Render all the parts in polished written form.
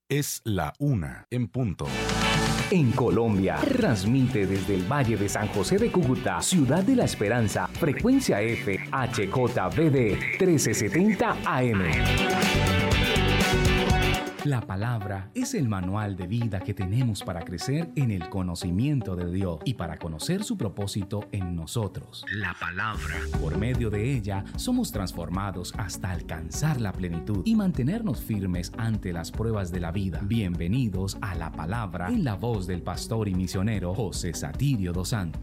Es la 1:00 p.m. En Colombia, transmite desde el Valle de San José de Cúcuta, Ciudad de la Esperanza, frecuencia F, HJVD 1370 AM. La palabra es el manual de vida que tenemos para crecer en el conocimiento de Dios y para conocer su propósito en nosotros. La palabra. Por medio de ella somos transformados hasta alcanzar la plenitud y mantenernos firmes ante las pruebas de la vida. Bienvenidos a La Palabra en la voz del pastor y misionero José Satirio dos Santos.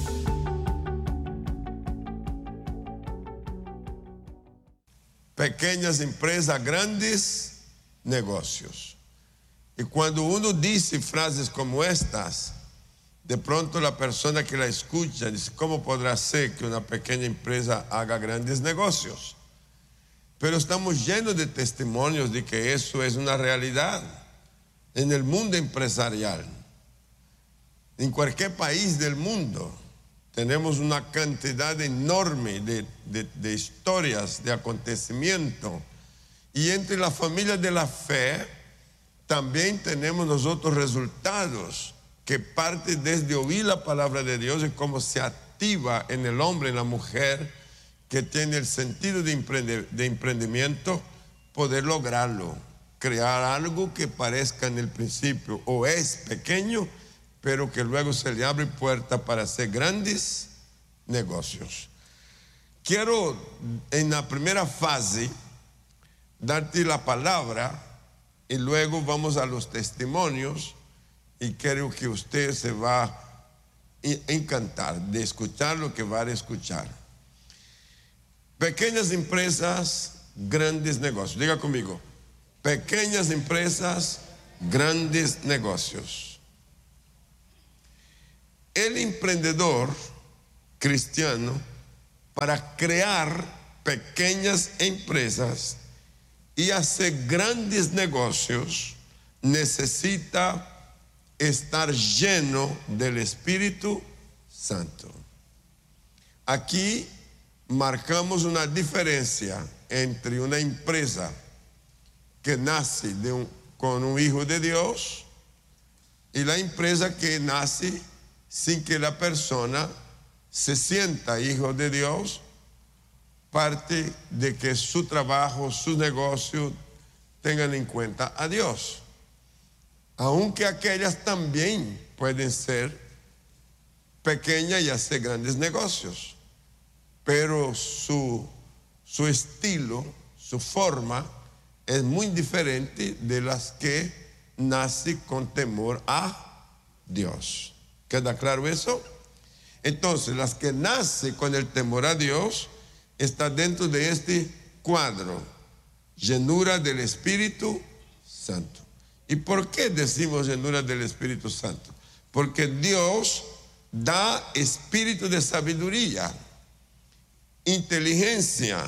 Pequeñas empresas, grandes negocios. Y cuando uno dice frases como estas, de pronto la persona que la escucha dice, ¿cómo podrá ser que una pequeña empresa haga grandes negocios? Pero estamos llenos de testimonios de que eso es una realidad en el mundo empresarial. En cualquier país del mundo tenemos una cantidad enorme de historias, de acontecimientos. Y entre las familias de la fe también tenemos nosotros resultados que parten desde oír la palabra de Dios y cómo se activa en el hombre, en la mujer que tiene el sentido de emprendimiento, poder lograrlo, crear algo que parezca en el principio o es pequeño, pero que luego se le abre puerta para hacer grandes negocios. Quiero en la primera fase darte la palabra y luego vamos a los testimonios y creo que usted se va a encantar de escuchar lo que va a escuchar. Pequeñas empresas, grandes negocios. Diga conmigo, pequeñas empresas, grandes negocios. El emprendedor cristiano, para crear pequeñas empresas y hacer grandes negocios, necesita estar lleno del Espíritu Santo. Aquí marcamos una diferencia entre una empresa que nace con un hijo de Dios y la empresa que nace sin que la persona se sienta hijo de Dios. Parte de que su trabajo, su negocio tengan en cuenta a Dios. Aunque aquellas también pueden ser pequeñas y hacer grandes negocios, pero su estilo, su forma es muy diferente de las que nace con temor a Dios. ¿Queda claro eso? Entonces, las que nacen con el temor a Dios está dentro de este cuadro, llenura del Espíritu Santo. ¿Y por qué decimos llenura del Espíritu Santo? Porque Dios da espíritu de sabiduría, inteligencia,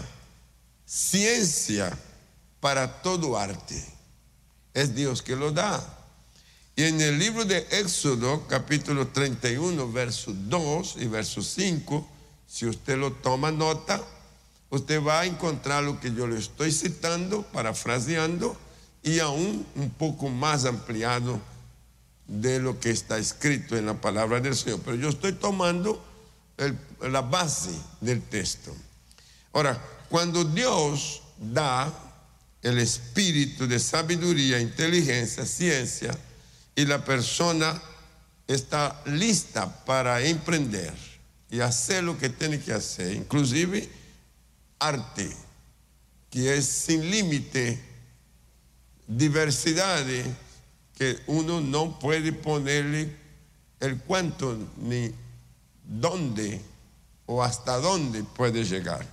ciencia para todo arte. Es Dios que lo da. Y en el libro de Éxodo, capítulo 31, verso 2 y verso 5, si usted lo toma nota, usted va a encontrar lo que yo le estoy citando, parafraseando, y aún un poco más ampliado de lo que está escrito en la palabra del Señor. Pero yo estoy tomando la base del texto. Ahora, cuando Dios da el espíritu de sabiduría, inteligencia, ciencia, y la persona está lista para emprender y hacer lo que tiene que hacer, inclusive arte, que es sin límite, diversidad, que uno no puede ponerle el cuánto ni dónde o hasta dónde puede llegar.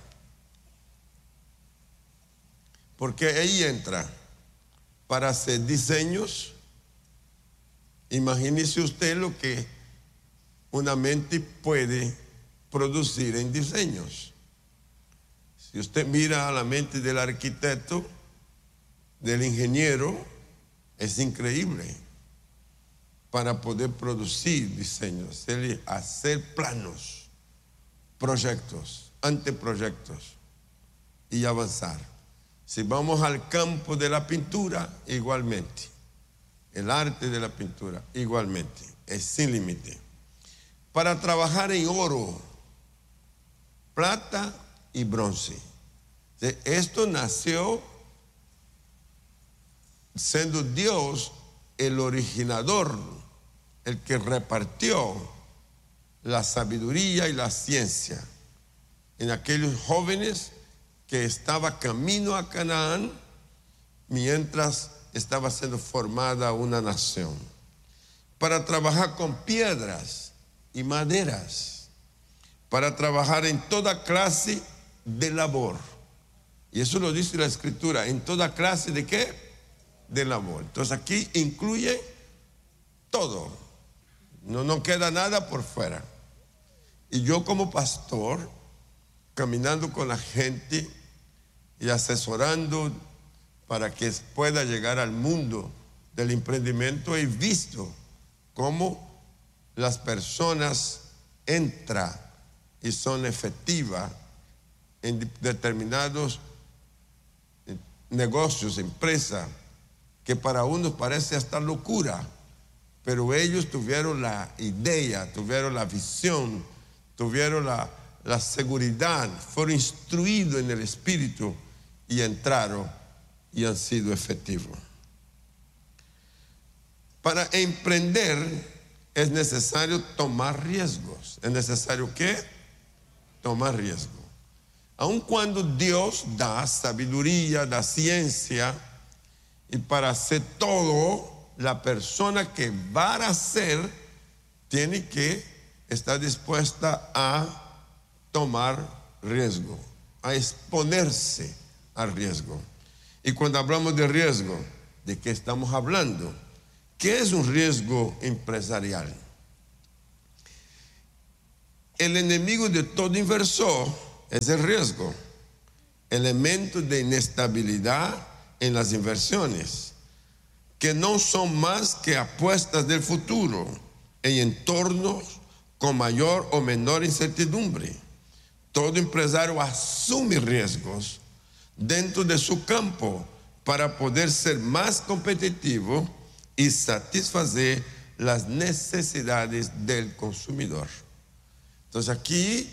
Porque ahí entra para hacer diseños. Imagínese usted lo que una mente puede producir en diseños. Si usted mira a la mente del arquitecto, del ingeniero, es increíble para poder producir diseños, hacer planos, proyectos, anteproyectos y avanzar. Si vamos al campo de la pintura, igualmente. el arte de la pintura, igualmente, es sin límite. Para trabajar en oro, plata y bronce. Esto nació siendo Dios el originador, el que repartió la sabiduría y la ciencia en aquellos jóvenes que estaban camino a Canaán mientras estaba siendo formada una nación. Para trabajar con piedras y maderas, para trabajar en toda clase de labor. Y eso lo dice la Escritura, en toda clase de ¿qué? De labor. Entonces aquí incluye todo. No queda nada por fuera. Y yo como pastor, caminando con la gente y asesorando para que pueda llegar al mundo del emprendimiento, he visto cómo las personas entran y son efectivas en determinados negocios, empresas, que para unos parece hasta locura, pero ellos tuvieron la idea, tuvieron la visión, tuvieron la seguridad, fueron instruidos en el Espíritu y entraron y han sido efectivos. Para emprender es necesario tomar riesgos. ¿Es necesario qué? Tomar riesgo. Aun cuando Dios da sabiduría, da ciencia, y para hacer todo, la persona que va a hacer tiene que estar dispuesta a tomar riesgo, a exponerse al riesgo. Y cuando hablamos de riesgo, ¿de qué estamos hablando? ¿Qué es un riesgo empresarial? El enemigo de todo inversor es el riesgo, elemento de inestabilidad en las inversiones, que no son más que apuestas del futuro en entornos con mayor o menor incertidumbre. Todo empresario asume riesgos dentro de su campo para poder ser más competitivo y satisfacer las necesidades del consumidor. Entonces aquí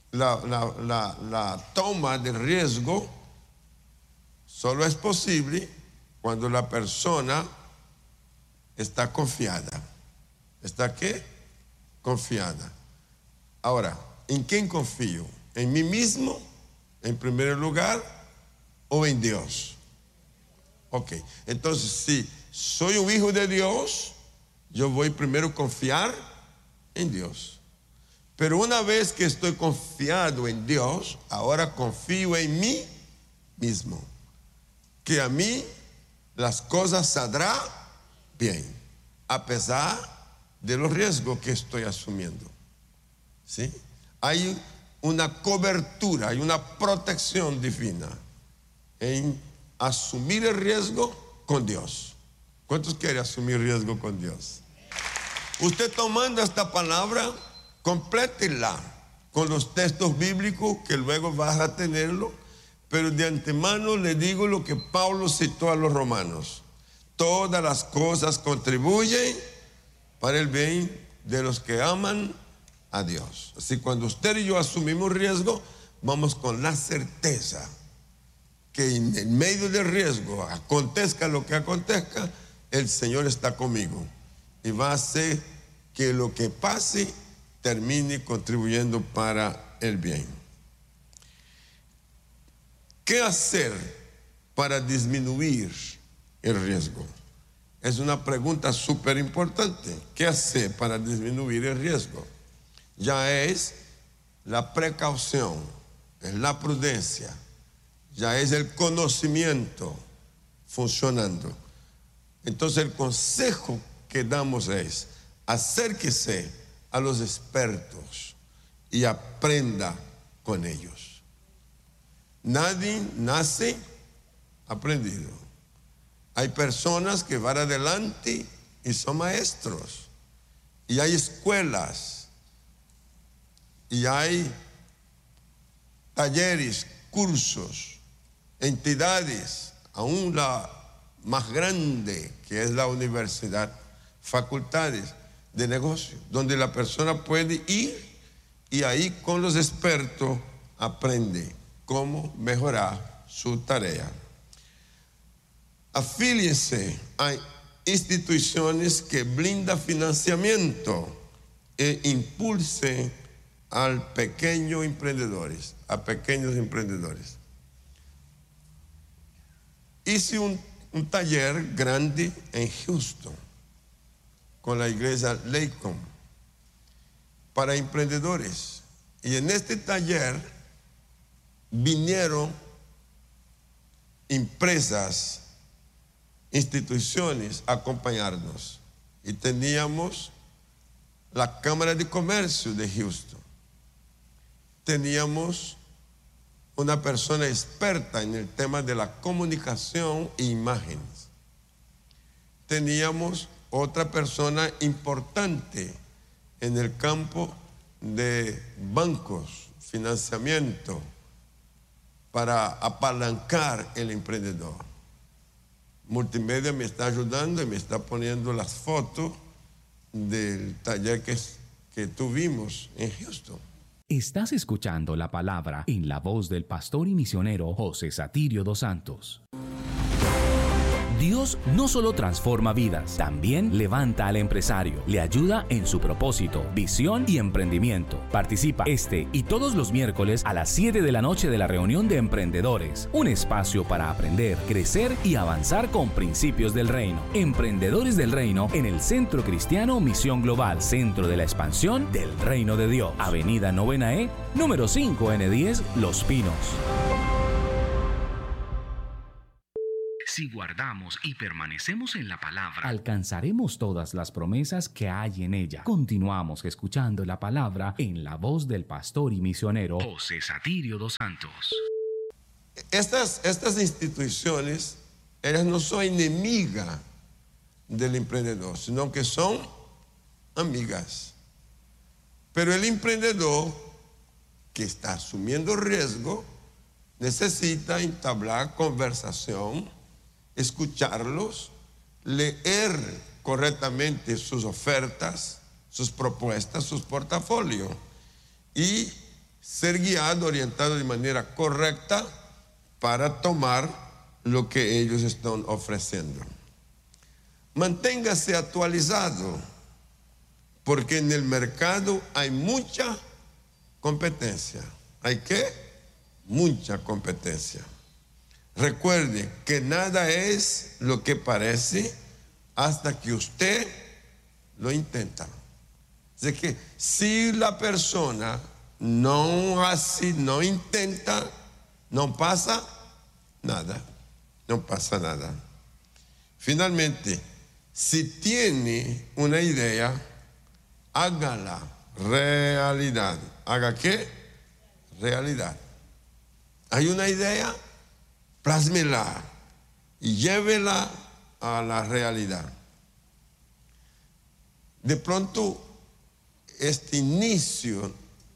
la toma de riesgo solo es posible cuando la persona está confiada. ¿Está qué? Confiada. Ahora, ¿en quién confío? ¿En mí mismo, en primer lugar, o en Dios? Ok, entonces si soy un hijo de Dios, yo voy primero a confiar en Dios. Pero una vez que estoy confiado en Dios, ahora confío en mí mismo, que a mí las cosas saldrán bien, a pesar de los riesgos que estoy asumiendo. ¿Sí? Hay una cobertura, hay una protección divina en asumir el riesgo con Dios. ¿Cuántos quieren asumir riesgo con Dios? Usted tomando esta palabra, complétela con los textos bíblicos que luego vas a tenerlo, pero de antemano le digo lo que Pablo citó a los romanos: todas las cosas contribuyen para el bien de los que aman a Dios. Así cuando usted y yo asumimos riesgo, vamos con la certeza que en medio del riesgo, acontezca lo que acontezca, el Señor está conmigo y va a hacer que lo que pase termine contribuyendo para el bien. ¿Qué hacer para disminuir el riesgo? Es una pregunta súper importante. ¿Qué hacer para disminuir el riesgo? Ya es la precaución, es la prudencia, ya es el conocimiento funcionando. Entonces el consejo que damos es: acérquese a los expertos y aprenda con ellos. Nadie nace aprendido. Hay personas que van adelante y son maestros, y hay escuelas, y hay talleres, cursos, entidades, aún más grande que es la universidad, facultades de negocio, donde la persona puede ir y ahí con los expertos aprende cómo mejorar su tarea. Afíliense a instituciones que brindan financiamiento e impulsen a pequeños emprendedores. Hice un taller grande en Houston con la iglesia Lakeland para emprendedores. Y en este taller vinieron empresas, instituciones a acompañarnos. Y teníamos la Cámara de Comercio de Houston. Teníamos una persona experta en el tema de la comunicación e imágenes. Teníamos otra persona importante en el campo de bancos, financiamiento, para apalancar el emprendedor. Multimedia me está ayudando y me está poniendo las fotos del taller que tuvimos en Houston. Estás escuchando la palabra en la voz del pastor y misionero José Satirio dos Santos. Dios no solo transforma vidas, también levanta al empresario, le ayuda en su propósito, visión y emprendimiento. Participa este y todos los miércoles a las 7 de la noche de la reunión de emprendedores, un espacio para aprender, crecer y avanzar con principios del reino. Emprendedores del reino en el Centro Cristiano Misión Global, Centro de la Expansión del Reino de Dios. Avenida 9E, número 5N10, Los Pinos. Si guardamos y permanecemos en la palabra, alcanzaremos todas las promesas que hay en ella. Continuamos escuchando la palabra en la voz del pastor y misionero José Satirio dos Santos. Estas instituciones, ellas no son enemigas del emprendedor, sino que son amigas. Pero el emprendedor que está asumiendo riesgo necesita entablar conversación, escucharlos, leer correctamente sus ofertas, sus propuestas, sus portafolios y ser guiado, orientado de manera correcta para tomar lo que ellos están ofreciendo. Manténgase actualizado, porque en el mercado hay mucha competencia. ¿Hay qué? Mucha competencia. Recuerde que nada es lo que parece hasta que usted lo intenta. Así que si la persona no hace, no intenta, no pasa nada. No pasa nada. Finalmente, si tiene una idea, hágala realidad. ¿Haga qué? Realidad. ¿Hay una idea? Plásmela y llévela a la realidad. De pronto, este inicio,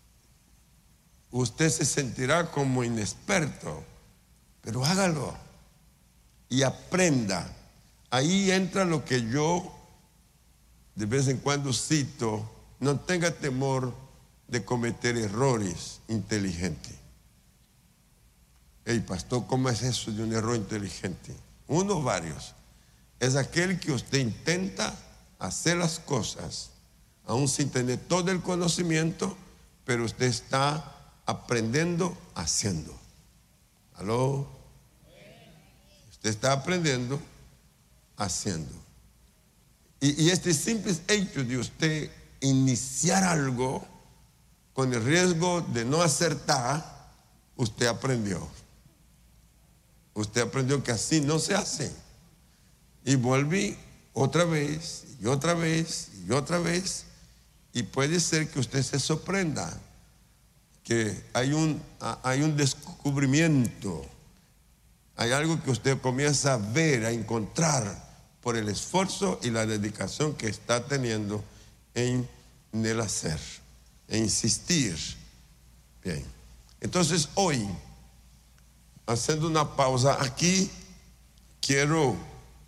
usted se sentirá como inexperto, pero hágalo y aprenda. Ahí entra lo que yo de vez en cuando cito: no tenga temor de cometer errores inteligentes. Hey, pastor, ¿cómo es eso de un error inteligente? Uno o varios. Es aquel que usted intenta hacer las cosas, aún sin tener todo el conocimiento, pero usted está aprendiendo haciendo. ¿Aló? Usted está aprendiendo haciendo. Y este simple hecho de usted iniciar algo con el riesgo de no acertar, usted aprendió. Usted aprendió que así no se hace. Y volví otra vez, y otra vez, y otra vez. Y puede ser que usted se sorprenda que hay un descubrimiento. Hay algo que usted comienza a ver, a encontrar por el esfuerzo y la dedicación que está teniendo en el hacer, en insistir. Bien. Entonces hoy, haciendo una pausa aquí, quiero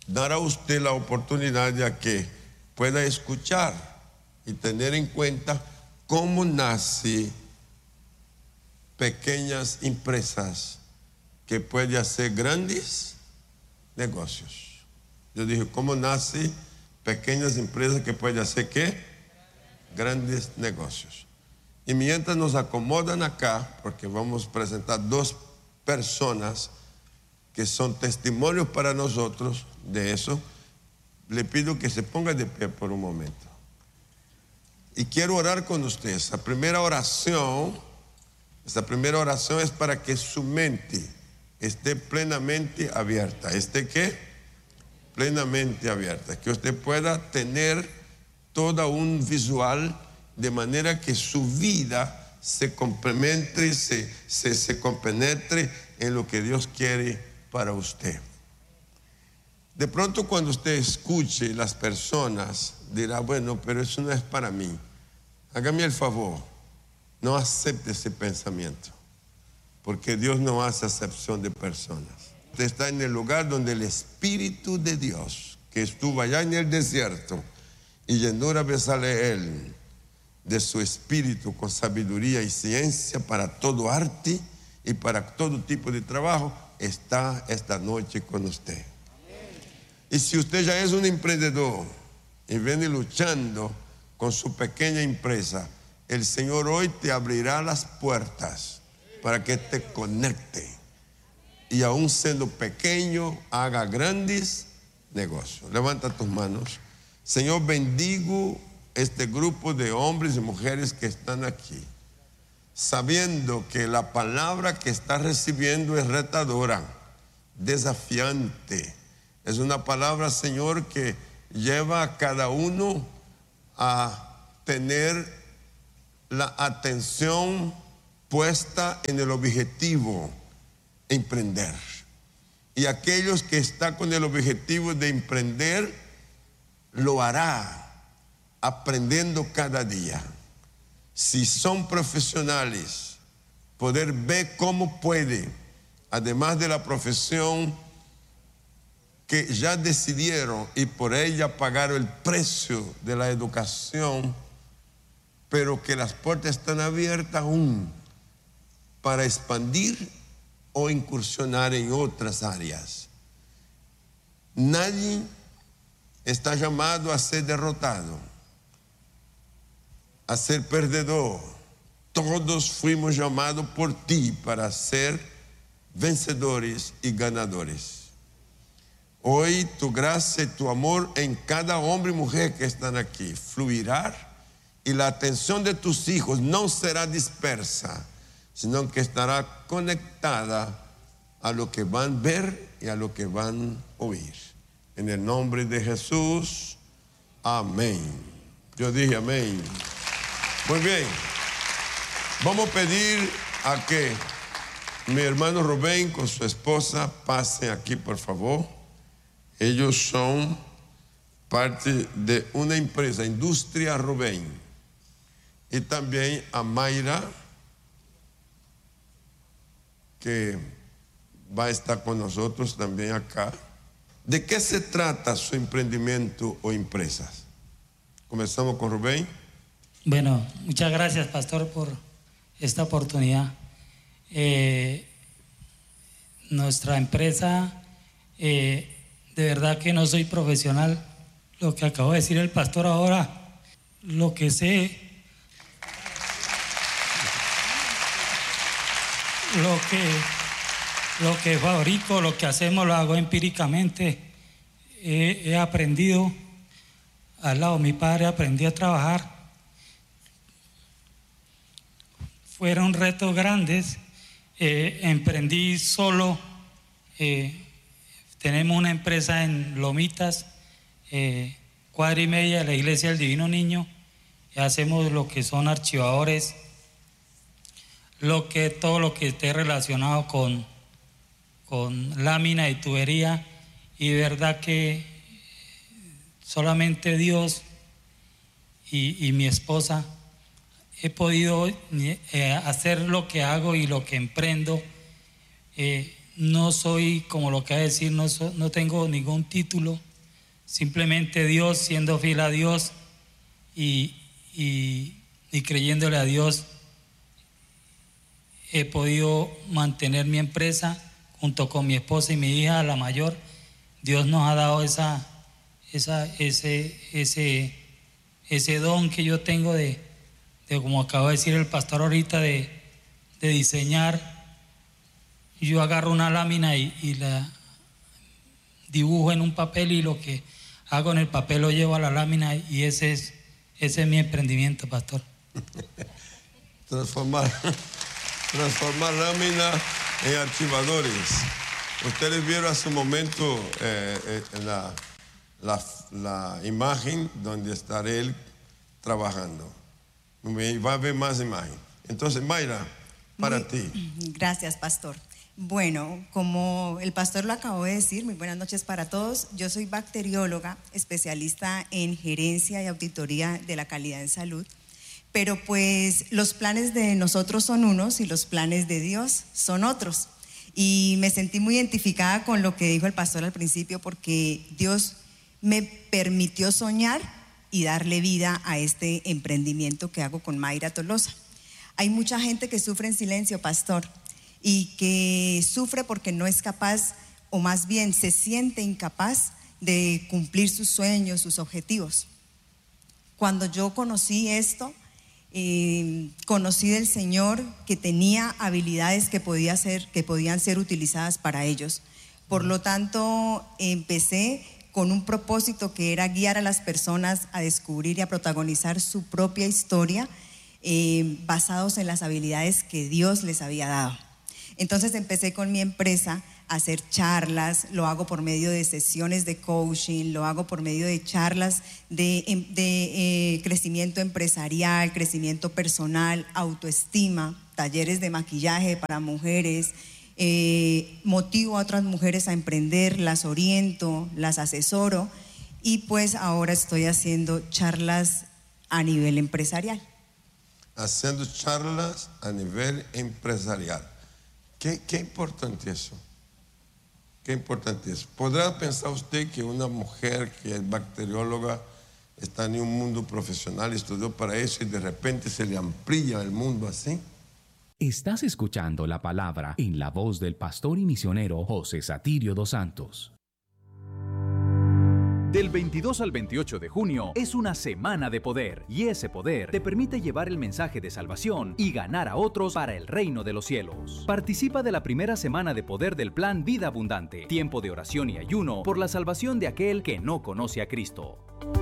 dar a usted la oportunidad de que pueda escuchar y tener en cuenta cómo nace pequeñas empresas que pueden hacer grandes negocios. Yo dije, ¿cómo nace pequeñas empresas que pueden hacer qué? Grandes negocios. Y mientras nos acomodan acá, porque vamos a presentar dos personas que son testimonios para nosotros de eso, le pido que se ponga de pie por un momento. Y quiero orar con ustedes. Esta primera oración es para que su mente esté plenamente abierta. ¿Esté qué? Plenamente abierta. Que usted pueda tener todo un visual de manera que su vida se complemente, se compenetre en lo que Dios quiere para usted. De pronto cuando usted escuche las personas dirá, bueno, pero eso no es para mí. Hágame el favor, no acepte ese pensamiento, porque Dios no hace acepción de personas. Usted está en el lugar donde el Espíritu de Dios, que estuvo allá en el desierto y llenó a Bezaleel de su espíritu con sabiduría y ciencia para todo arte y para todo tipo de trabajo, está esta noche con usted. Y si usted ya es un emprendedor y viene luchando con su pequeña empresa, el Señor hoy te abrirá las puertas para que te conecte y aún siendo pequeño haga grandes negocios. Levanta tus manos. Señor, bendigo este grupo de hombres y mujeres que están aquí, sabiendo que la palabra que está recibiendo es retadora, desafiante. Es una palabra, Señor, que lleva a cada uno a tener la atención puesta en el objetivo, emprender. Y aquellos que están con el objetivo de emprender, lo hará aprendiendo cada día. Si son profesionales, poder ver cómo puede, además de la profesión que ya decidieron y por ella pagaron el precio de la educación, pero que las puertas están abiertas aún para expandir o incursionar en otras áreas. Nadie está llamado a ser derrotado, a ser perdedor. Todos fuimos llamados por ti para ser vencedores y ganadores. Hoy tu gracia y tu amor en cada hombre y mujer que están aquí fluirá, y la atención de tus hijos no será dispersa, sino que estará conectada a lo que van a ver y a lo que van a oír. En el nombre de Jesús, amén. Yo dije amén. Muy bien. Vamos a pedir a que mi hermano Rubén con su esposa pase aquí, por favor. Ellos son parte de una empresa, Industria Rubén. Y también a Mayra, que va a estar con nosotros también acá. ¿De qué se trata su emprendimiento o empresas? Comenzamos con Rubén. Bueno, muchas gracias, pastor, por esta oportunidad. Nuestra empresa, de verdad que no soy profesional. Lo que acabo de decir el pastor ahora, lo que sé, lo que fabrico, lo que hacemos, lo hago empíricamente. He aprendido, al lado de mi padre aprendí a trabajar. Fueron retos grandes. Emprendí solo. Tenemos una empresa en Lomitas, cuadra y media de la Iglesia del Divino Niño, y hacemos lo que son archivadores, todo lo que esté relacionado con lámina y tubería. Y de verdad que solamente Dios y mi esposa he podido hacer lo que hago y lo que emprendo. no soy, como lo que va a decir, no tengo ningún título, simplemente Dios, siendo fiel a Dios y creyéndole a Dios, he podido mantener mi empresa junto con mi esposa y mi hija, la mayor. Dios nos ha dado ese don que yo tengo de como acaba de decir el pastor ahorita, de diseñar. Yo agarro una lámina y la dibujo en un papel, y lo que hago en el papel lo llevo a la lámina, y ese es mi emprendimiento, pastor. Transformar lámina en archivadores. Ustedes vieron hace un momento la imagen donde estará él trabajando. Va a haber más imagen. Entonces, Mayra, para ti. Gracias, pastor. Bueno, como el pastor lo acabó de decir, muy buenas noches para todos. Yo soy bacterióloga, especialista en gerencia y auditoría de la calidad en salud. Pero pues los planes de nosotros son unos y los planes de Dios son otros. Y me sentí muy identificada con lo que dijo el pastor al principio, porque Dios me permitió soñar y darle vida a este emprendimiento que hago con Mayra Tolosa. Hay mucha gente que sufre en silencio, pastor, y que sufre porque no es capaz, o más bien se siente incapaz de cumplir sus sueños, sus objetivos. Cuando yo conocí esto, conocí del Señor que tenía habilidades que podían ser utilizadas para ellos. Por lo tanto, empecé con un propósito que era guiar a las personas a descubrir y a protagonizar su propia historia, basados en las habilidades que Dios les había dado. Entonces empecé con mi empresa a hacer charlas, lo hago por medio de sesiones de coaching, lo hago por medio de charlas de crecimiento empresarial, crecimiento personal, autoestima, talleres de maquillaje para mujeres. Motivo a otras mujeres a emprender, las oriento, las asesoro, y pues ahora estoy haciendo charlas a nivel empresarial. Haciendo charlas a nivel empresarial. Qué importante eso. Qué importante eso. ¿Podrá pensar usted que una mujer que es bacterióloga está en un mundo profesional, estudió para eso, y de repente se le amplía el mundo así? Estás escuchando la palabra en la voz del pastor y misionero José Satirio dos Santos. Del 22 al 28 de junio es una semana de poder, y ese poder te permite llevar el mensaje de salvación y ganar a otros para el reino de los cielos. Participa de la primera semana de poder del plan Vida Abundante, tiempo de oración y ayuno por la salvación de aquel que no conoce a Cristo.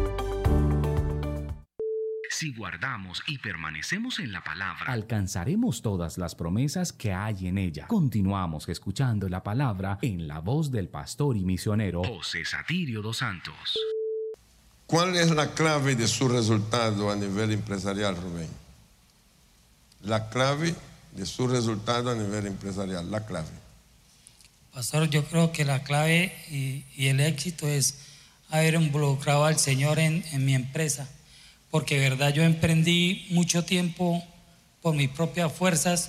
Si guardamos y permanecemos en la palabra, alcanzaremos todas las promesas que hay en ella. Continuamos escuchando la palabra en la voz del pastor y misionero José Satirio dos Santos. ¿Cuál es la clave de su resultado a nivel empresarial, Rubén? La clave de su resultado a nivel empresarial, la clave. Pastor, yo creo que la clave y el éxito es haber involucrado al Señor en mi empresa. Porque verdad, yo emprendí mucho tiempo por mis propias fuerzas,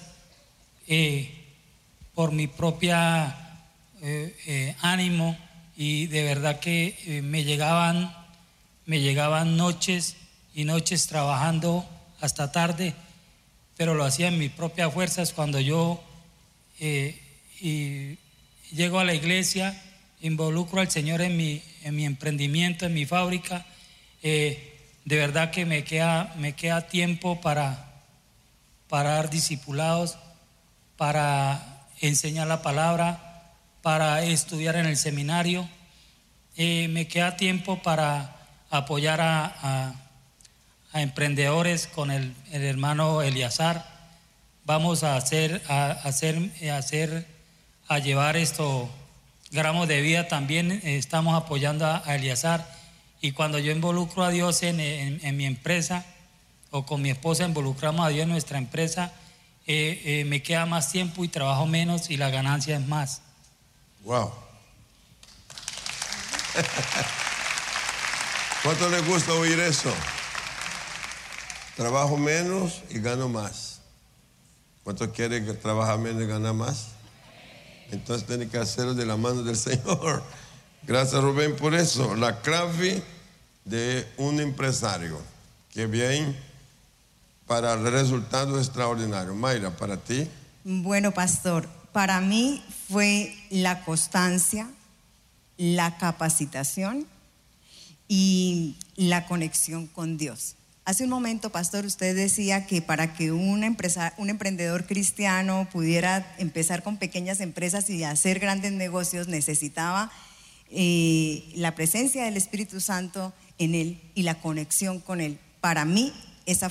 por mi propia ánimo, y de verdad que me llegaban noches y noches trabajando hasta tarde, pero lo hacía en mis propias fuerzas. Cuando yo llego a la iglesia, involucro al Señor en mi emprendimiento, en mi fábrica, de verdad que me queda tiempo para dar discipulados, para enseñar la palabra, para estudiar en el seminario. Me queda tiempo para apoyar a emprendedores con el hermano Eliazar. Vamos a llevar esto, gramos de vida también. Estamos apoyando a Eliazar. Y cuando yo involucro a Dios en mi empresa, o con mi esposa involucramos a Dios en nuestra empresa, me queda más tiempo y trabajo menos, y la ganancia es más. Wow. ¿Cuánto les gusta oír eso? Trabajo menos y gano más. ¿Cuánto quiere que trabaja menos y gana más? Entonces tiene que hacerlo de la mano del Señor. Gracias, Rubén, por eso. La clave de un empresario que viene para el resultado extraordinario. Mayra, para ti. Bueno, pastor, para mí fue la constancia, la capacitación y la conexión con Dios. Hace un momento, pastor, usted decía que para que un emprendedor cristiano pudiera empezar con pequeñas empresas y hacer grandes negocios, necesitaba la presencia del Espíritu Santo en él y la conexión con él. Para mí, esa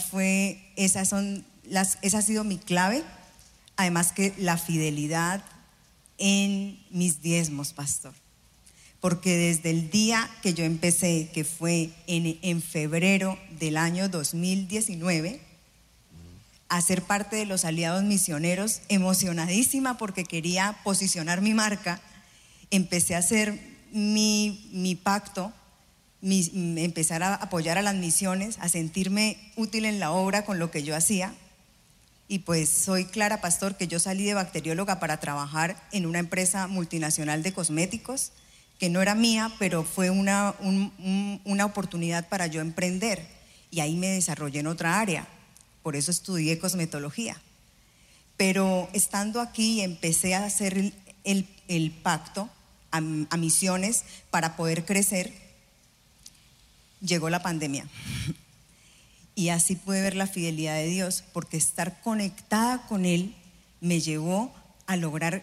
ha sido mi clave. Además que la fidelidad en mis diezmos, pastor. Porque desde el día que yo empecé, que fue en febrero del año 2019, a ser parte de los aliados misioneros, emocionadísima porque quería posicionar mi marca, empecé a hacer mi pacto, empezar a apoyar a las misiones, a sentirme útil en la obra con lo que yo hacía. Y pues soy clara, pastor, que yo salí de bacterióloga para trabajar en una empresa multinacional de cosméticos, que no era mía, pero fue una oportunidad para yo emprender. Y ahí me desarrollé en otra área, por eso estudié cosmetología. Pero estando aquí empecé a hacer el pacto a misiones para poder crecer. Llegó la pandemia. Y así pude ver la fidelidad de Dios, porque estar conectada con Él me llevó a lograr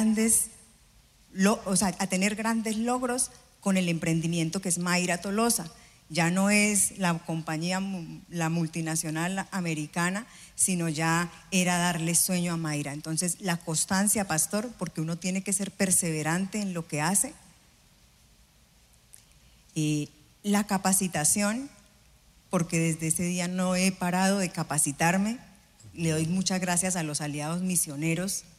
a tener grandes logros con el emprendimiento que es Mayra Tolosa. Ya no es la compañía, la multinacional americana, sino ya era darle sueño a Mayra. Entonces, la constancia, pastor, porque uno tiene que ser perseverante en lo que hace. Y la capacitación, porque desde ese día no he parado de capacitarme. Le doy muchas gracias a los aliados misioneros